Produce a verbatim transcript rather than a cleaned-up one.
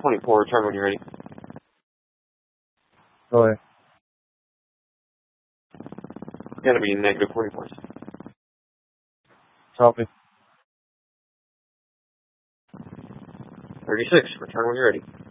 twenty-four, return when you're ready. Go ahead. It's going to be negative forty-four. Copy. thirty-six, return when you're ready.